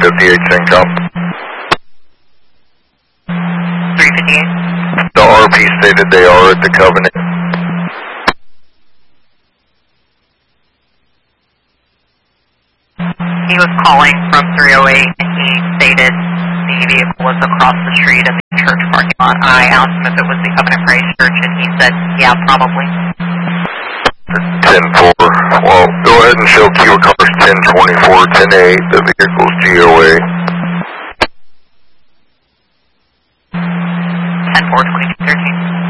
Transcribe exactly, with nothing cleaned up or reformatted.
fifty-eight, same comp. three fifty-eight. The R P stated they are at the Covenant. He was calling from three oh eight, and he stated the vehicle was across the street in the church parking lot. I asked him if it was the Covenant Praise Church, and he said, yeah, probably. ten four. Well, go ahead and show Q cars ten twenty-four, ten eight. The vehicle's G O A. ten four, twenty-two thirteen.